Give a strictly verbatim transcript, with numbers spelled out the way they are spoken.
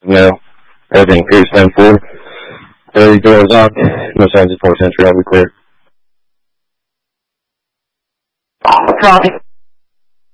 No. Everything clear, stand four. thirty doors on. No signs of four century. I'll be clear. Copy.